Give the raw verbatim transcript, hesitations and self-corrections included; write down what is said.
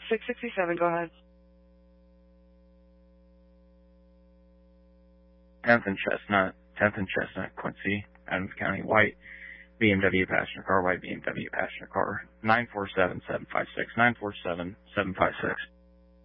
six sixty-seven, go ahead. tenth and Chestnut, tenth and Chestnut, Quincy, Adams County, white B M W passenger car, white B M W passenger car, nine four seven, seven five six, nine four seven, seven five six.